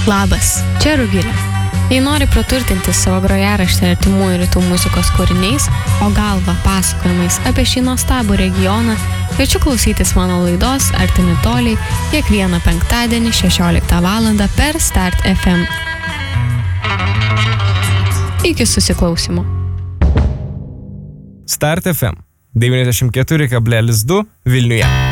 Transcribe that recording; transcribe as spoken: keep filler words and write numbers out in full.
Labas, čia Rugilė. Jei nori praturtinti savo grojaraštį artimųjų rytų muzikos kūriniais, o galva pasakojimais apie šį nuostabų regioną, kviečiu klausytis mano laidos Artimi toliai kiekvieną penktadienį šešioliktą valandą per Start F M. Iki susiklausimo. Start F M devyniasdešimt keturi kablelis du Vilniuje.